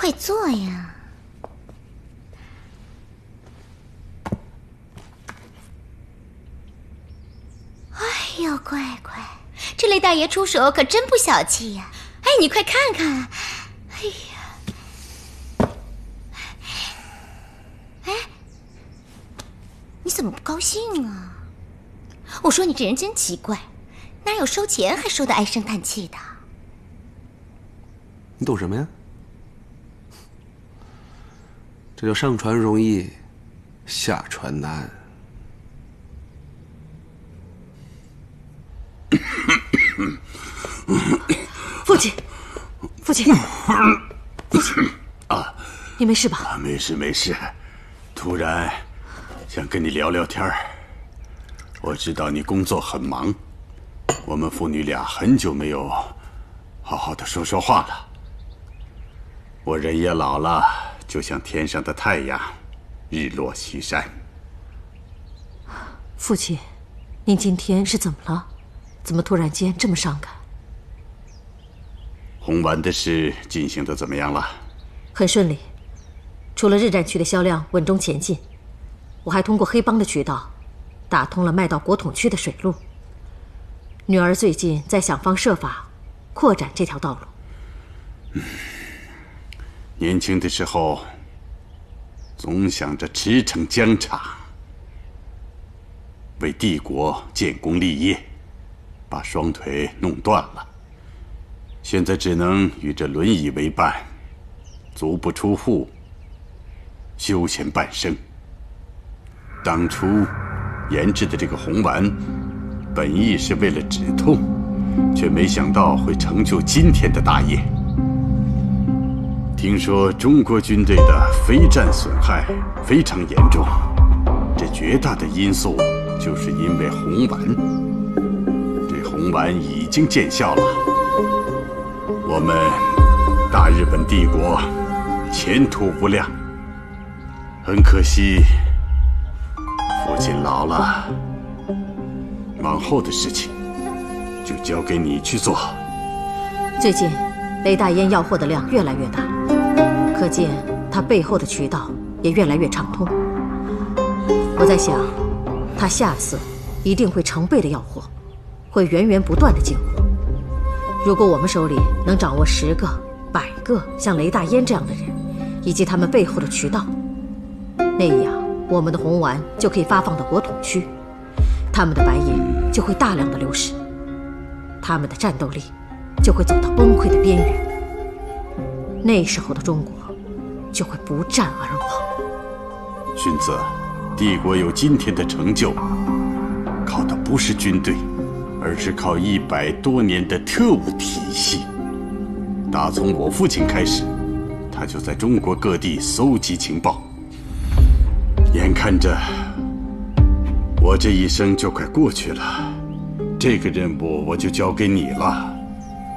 快坐呀！哎呦，乖乖，这雷大爷出手可真不小气呀！哎，你快看看，哎呀，哎，你怎么不高兴啊？我说你这人真奇怪，哪有收钱还收得唉声叹气的？ 你懂什么呀？这叫上船容易，下船难。 父亲，父亲，父亲啊， 你没事吧？ 没事没事，突然想跟你聊聊天儿。我知道你工作很忙，我们父女俩很久没有好好的说说话了。我人也老了，就像天上的太阳，日落西山。 父亲，您今天是怎么了？怎么突然间这么伤感？ 红丸的事进行得怎么样了？ 很顺利，除了日战区的销量稳中前进，我还通过黑帮的渠道打通了卖到国统区的水路。女儿最近在想方设法扩展这条道路。 年轻的时候总想着驰骋疆场，为帝国建功立业，把双腿弄断了，现在只能与这轮椅为伴，足不出户，休闲半生。当初研制的这个红丸，本意是为了止痛，却没想到会成就今天的大业。听说中国军队的飞弹损害非常严重，这绝大的因素就是因为红丸。这红丸已经见效了，我们大日本帝国前途无量。很可惜，父亲老了，往后的事情就交给你去做。 最近雷大烟要货的量越来越大，可见他背后的渠道也越来越畅通。我在想，他下次一定会成倍的要货，会源源不断的进货。如果我们手里能掌握10个、100个像雷大烟这样的人，以及他们背后的渠道，那样我们的红丸就可以发放到国统区，他们的白银就会大量的流失，他们的战斗力就会走到崩溃的边缘。那时候的中国就会不战而亡。 荀子，帝国有今天的成就，靠的不是军队，而是靠100多年的特务体系。打从我父亲开始，他就在中国各地搜集情报。眼看着我这一生就快过去了，这个任务我就交给你了。